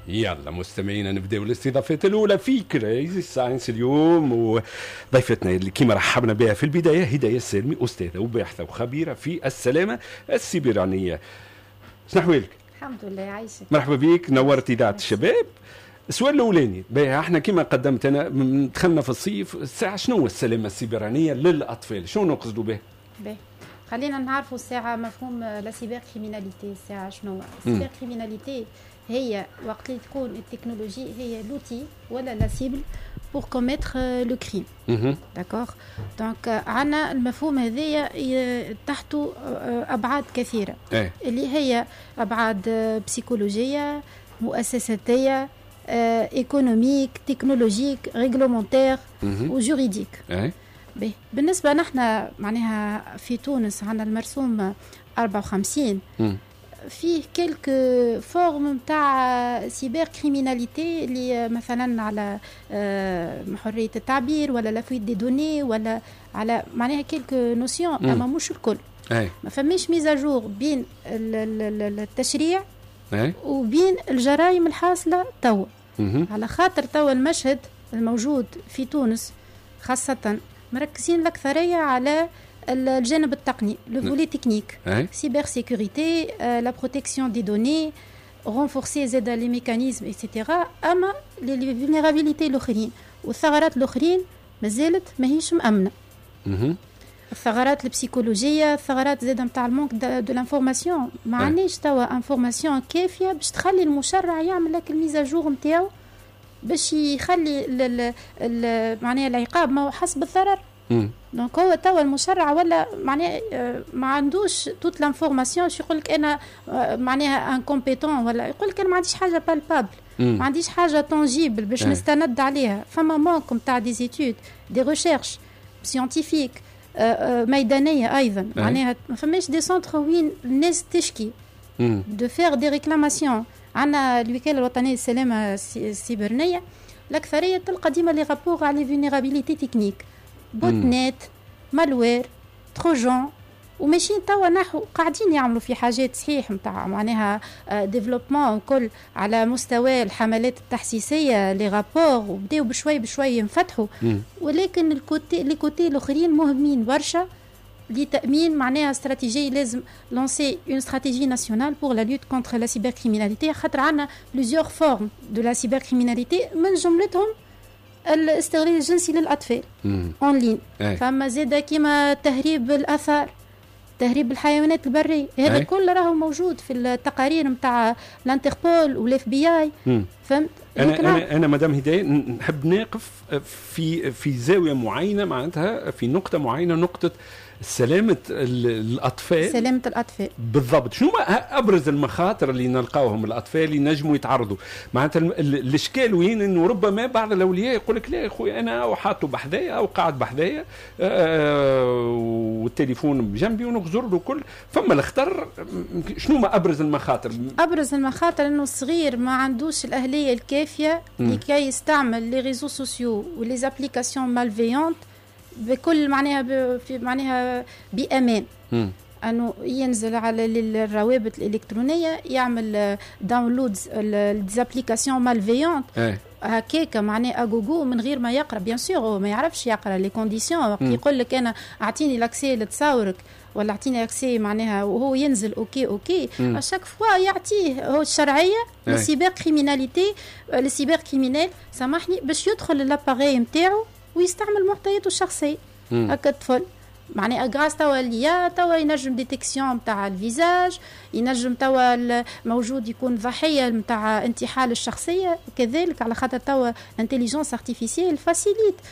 يلا مستمعينا نبداو الاستضافات الاولى في كريزي ساينس اليوم، وضيفتنا اللي كما رحبنا بها في البدايه هدايه السالمي، استاذه وباحثه وخبيره في السلامه السيبرانيه. شنحوالك؟ الحمد لله عايشك. مرحبا بك، نورت اذاعه الشباب. السؤال الاولاني، احنا كما قدمت انا دخلنا في الصيف، الساعه شنو السلامه السيبرانيه للاطفال؟ شنو نقصدوا به؟ خلينا نعرفوا الساعه مفهوم لا سيبر كريميناليتي. الساعه شنو؟ السيبر كريميناليتي هي وقت اللي تكون التكنولوجي هي لوتي ولا لا سيبل pour commettre le crime. D'accord. Donc عنا المفهوم هذايا تحته أبعاد كثيرة اللي هي أبعاد بسيكولوجية، مؤسساتية، ايكونوميك، تكنولوجيك، ريغلومونتير وجوريديك. بالنسبة نحن معناها في تونس عنا المرسوم 54 فيه كلك فورم تاع سيبر كريميناليتي اللي مثلا على حرية التعبير ولا لا فويت دي دوني ولا على معناها كلك نوسيون، اما مش الكل. ما فماش ميزاجور بين التشريع وبين الجرائم الحاصلة توا، على خاطر توا المشهد الموجود في تونس خاصة مركزين الأكثرية على الجانب التقني، لو فولي تكنيك، سيبر سيكوريتي، لا بروتكسيون دي دوني، رونفورسي زاد لي ميكانيزم ايتترا. اما لي فولنيرابيليتي الاخرين والثغرات الاخرين مازالت ماهيش مأمنة. الثغرات البسيكولوجيه، الثغرات زاد نتاع المونك دو لانفورماسيون، ما عندناش توا انفورماسيون كافيه باش تخلي المشرع يعمل لك الميزاجور نتاعو باش يخلي معناها العقاب ما هو حسب الضرر. دونك هو توا المشرع ولا معناها ما عندوش توت لانفورماسيون، يقول لك انا معناها انكومبيتون، ولا يقول لك انا ما عنديش حاجه بالبابل، ما عنديش حاجه تونجيبل باش نستند عليها. فما مونكم تاع دي زيتود دي ريشيرش سيانتيفيك ميدانيه ايضا، معناها ما فماش دي سونتر وين الناس تشكي دو فير دي ريكلاماسيون. عندنا الوكاله الوطنيه للسلامه السيبرانيه، الاكثريه تلقى ديما لي رابور على لي فولنيرابيليتي تكنيك، بوت نت، مالوير، تروجان، وماشيين توا نحو قاعدين يعملوا في حاجات صحيح نتاع معناها ديفلوبمون وكل على مستوى الحملات التحسيسيه لي رابور، وبداو بشوي بشوي ينفتحوا. ولكن الكوتي الاخرين مهمين برشا لتأمين معناها استراتيجية. لازم لانسي اون استراتيجي ناسيونال بور لا لوت كونتر لا سيبر كريميناليتي، خاطر عندنا بليزيور فورم دو لا سيبر كريميناليتي، من جملتهم الاستغلال الجنسي للأطفال اون لين. فما زاده كيما تهريب الآثار، تهريب الحيوانات البرية، هذا كله راهو موجود في التقارير نتاع الانتربول والاف بي اي. فهمت؟ انا مدام هدايه نحب نقف في زاويه معينه، معناتها في نقطه معينه، نقطه سلامة الأطفال. سلامة الأطفال بالضبط. شنو أبرز المخاطر اللي نلقاوهم الأطفال ينجموا يتعرضوا؟ معناتها الإشكال وين؟ إنه ربما بعض الأولياء يقول لك لا يا أخوي أنا أو حاطه بحذايا أو قاعد بحذايا والتليفون بجنبي ونغزر له كل. فما الخطر شنو ما أبرز المخاطر؟ أبرز المخاطر إنه الصغير ما عندوش الأهلية الكافية لكي يستعمل لي ريزو سوسيو ولي زابليكاسيون مالفيونت بكل معناها بأمان. أنه ينزل على الروابط الإلكترونية، يعمل داونلودز الديزابليكاسيون مالفيونت هكاكا معناها أجوجو من غير ما يقرأ. بيان سور هو ما يعرفش يقرأ لي كونديسيون، وقت يقول لك أنا أعطيني لاكسي لتصورك ولا أعطيني لاكسي معناها وهو ينزل أوكي أشاك فوا يعطيه هو الشرعية للسيبر كريميناليتي، للسيبر كريمينال سامحني باش يدخل لاباغي نتاعو ويستعمل محتوياته الشخصية. هكا الطفل معناها غاز توا ينجم ديتكسيون نتاع الفيزاج، ينجم توا موجود يكون ضحيه نتاع انتحال الشخصيه، كذلك على خاطر توا انتليجنس ارتيفيسيال فاسيليت